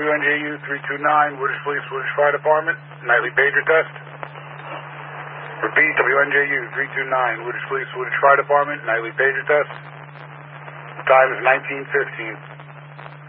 WNJU 329, Woodridge Police, Woodridge Fire Department, nightly pager test. Repeat, WNJU 329, Woodridge Police, Woodridge Fire Department, nightly pager test. Time is 19:15.